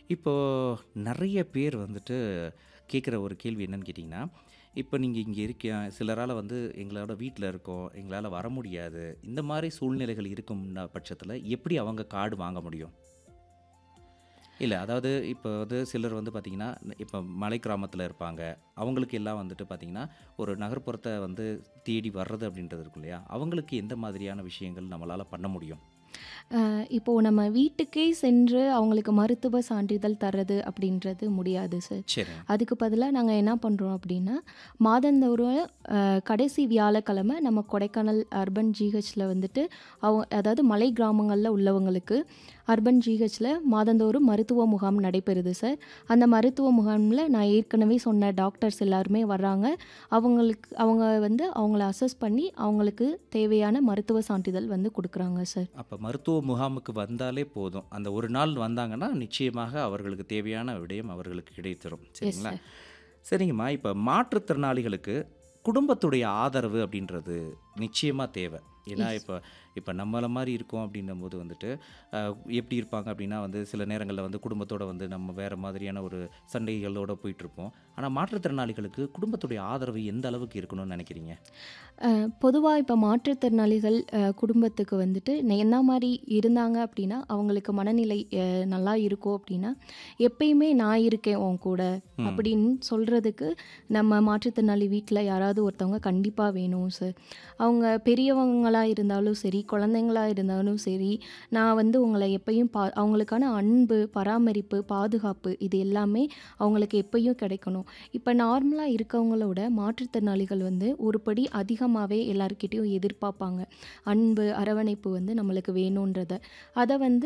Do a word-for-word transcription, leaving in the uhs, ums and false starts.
இப்போ நெறைய பேர் வந்துட்டு கேட்குற ஒரு கேள்வி என்னன்னு கேட்டிங்கன்னா, இப்ப நீங்க இங்க இருக்க சிலரால வந்து எங்களோட வீட்ல இருக்கோம், எங்களால வர முடியாது. இந்த மாரி சூழ்நிலைகள் இருக்கும்ன பட்சத்தில எப்படி அவங்க கார்டு வாங்க முடியும்? இல்ல அதாவது இப்ப வந்து சிலர் வந்து பார்த்தீங்கன்னா, இப்ப மலை கிராமத்தில இருப்பாங்க. அவங்களுக்கு எல்லாம் வந்துட்டு பார்த்தீங்கன்னா, ஒரு நகர்ப்புறத்த வந்து தேடி வர்றது அப்படின்றது இருக்கும் இல்லையா? அவங்களுக்கு எந்த மாதிரியான விஷயங்கள் நம்மளால பண்ண முடியும்? அ இப்போ நம்ம வீட்டுக்கே சென்று அவங்களுக்கு மருத்துவ சான்றிதழ் தர்றது அப்படின்றது முடியாது சார். சரிங்க. அதுக்கு பதிலா நாங்க என்ன பண்றோம் அப்படின்னா, மாதந்தோறும் அ கடைசி வியாழக்கிழமை நம்ம கொடைக்கானல் அர்பன் ஜிஹெச்ல வந்துட்டு அவ அதாவது மலை கிராமங்கள்ல உள்ளவங்களுக்கு அர்பன் ஜிஹெச்ல மாதந்தோறும் மருத்துவ முகாம் நடைபெறுது சார். அந்த மருத்துவ முகாம்ல நான் ஏற்கனவே சொன்ன டாக்டர்ஸ் எல்லாருமே வர்றாங்க. அவங்களுக்கு அவங்க வந்து அவங்கள அசஸ் பண்ணி அவங்களுக்கு தேவையான மருத்துவ சான்றிதழ் வந்து குடுக்குறாங்க சார். அப்ப மருத்துவ முகாமுக்கு வந்தாலே போதும். அந்த ஒரு நாள் வந்தாங்கன்னா, நிச்சயமாக அவர்களுக்கு தேவையான விடயம் அவர்களுக்கு கிடைத்துரும். எஸ் சரிங்களா? சார். சரிங்கம்மா. இப்ப மாற்றுத்திறனாளிகளுக்கு குடும்பத்துடைய ஆதரவு அப்படின்றது நிச்சயமா தேவை. ஏன்னா, எஸ். இப்ப இப்ப நம்மள மாரி இருக்கோம் அப்படின்னும்போது வந்துட்டு, அ எப்படி இருப்பாங்க அப்படின்னா வந்து சில நேரங்கள்ல வந்து குடும்பத்தோட வந்து நம்ம வேற மாதிரியான ஒரு சண்டைகளோட போயிட்டுருப்போம். ஆனா மாற்றுத்திறனாளிகளுக்கு குடும்பத்துடைய ஆதரவு எந்த அளவுக்கு இருக்கணும்னு நெனைக்கிறீங்க? அ பொதுவா இப்ப மாற்றுத்திறனாளிகள் அ குடும்பத்துக்கு வந்துட்டு நெ என்ன மாரி இருந்தாங்க அப்படின்னா, அவங்களுக்கு மனநிலை அ நல்லா இருக்கும் அப்படின்னா, எப்பயுமே நான் இருக்கேன் உன் கூட ம். அப்படின்னு சொல்றதுக்கு நம்ம மாற்றுத்திறனாளி வீட்ல யாராவது ஒருத்தவங்க கண்டிப்பா வேணும் சார். அவங்க பெரியவங்களா இருந்தாலும் சரி, குழந்தைங்களா இருந்தாலும் சரி, நான் வந்து உங்கள எப்பயும் பா அவங்களுக்கான அன்பு, பராமரிப்பு, பாதுகாப்பு இது எல்லாமே அவங்களுக்கு எப்பயும் கிடைக்கணும். இப்ப நார்மலா இருக்கவங்களோட மாற்றுத்திறனாளிகள் வந்து ஒரு படி அதிகமாவே எல்லார்கிட்டயும் எதிர்பார்ப்பாங்க. அன்பு, அரவணைப்பு வந்து நம்மளுக்கு வேணுன்றத. அத வந்து